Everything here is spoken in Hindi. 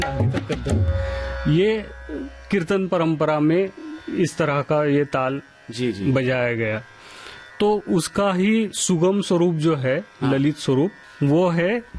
ये कीर्तन परंपरा में इस तरह का ये ताल जी जी बजाया गया। तो उसका ही सुगम स्वरूप जो है, ललित स्वरूप, वो है